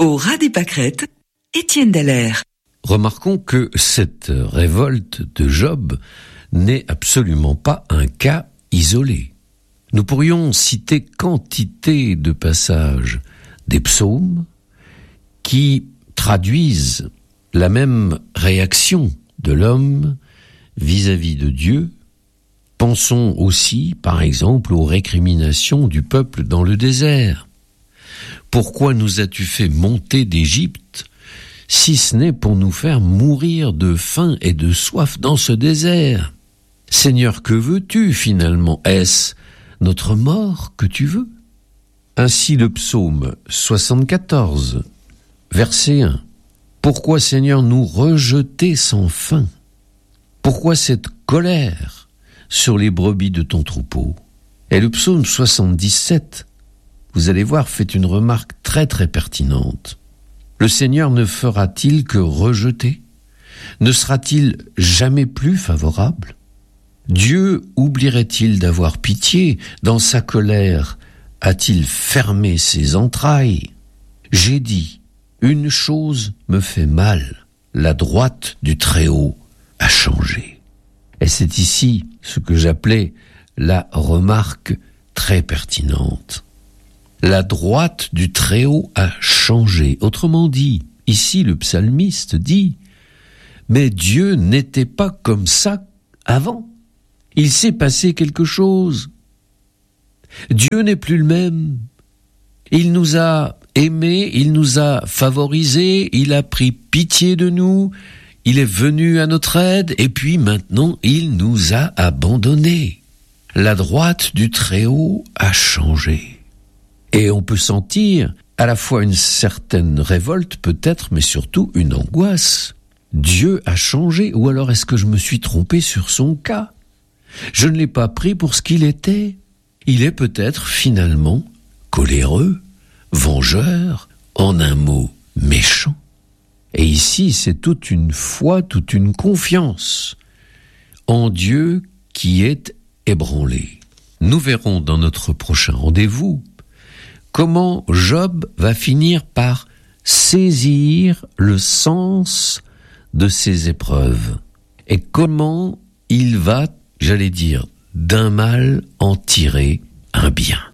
Au ras des pâquerettes, Étienne Dallaire. Remarquons que cette révolte de Job n'est absolument pas un cas isolé. Nous pourrions citer quantité de passages des psaumes qui traduisent la même réaction de l'homme vis-à-vis de Dieu. Pensons aussi, par exemple, aux récriminations du peuple dans le désert. Pourquoi nous as-tu fait monter d'Égypte, si ce n'est pour nous faire mourir de faim et de soif dans ce désert? Seigneur, que veux-tu finalement? Est-ce notre mort que tu veux? Ainsi le psaume 74, verset 1. Pourquoi, Seigneur, nous rejeter sans fin? Pourquoi cette colère sur les brebis de ton troupeau? Et le psaume 77, vous allez voir, fait une remarque très très pertinente. Le Seigneur ne fera-t-il que rejeter? Ne sera-t-il jamais plus favorable? Dieu oublierait-il d'avoir pitié? Dans sa colère, a-t-il fermé ses entrailles? J'ai dit, une chose me fait mal, la droite du Très-Haut a changé. Et c'est ici ce que j'appelais la remarque très pertinente. La droite du Très-Haut a changé. Autrement dit, ici le psalmiste dit, mais Dieu n'était pas comme ça avant. Il s'est passé quelque chose. Dieu n'est plus le même. Il nous a aimés, il nous a favorisés, il a pris pitié de nous, il est venu à notre aide, et puis maintenant il nous a abandonnés. La droite du Très-Haut a changé. Et on peut sentir à la fois une certaine révolte peut-être, mais surtout une angoisse. Dieu a changé, ou alors est-ce que je me suis trompé sur son cas? Je ne l'ai pas pris pour ce qu'il était. Il est peut-être finalement coléreux, vengeur, en un mot méchant. Et ici, c'est toute une foi, toute une confiance en Dieu qui est ébranlée. Nous verrons dans notre prochain rendez-vous comment Job va finir par saisir le sens de ses épreuves et comment il va, j'allais dire, d'un mal en tirer un bien.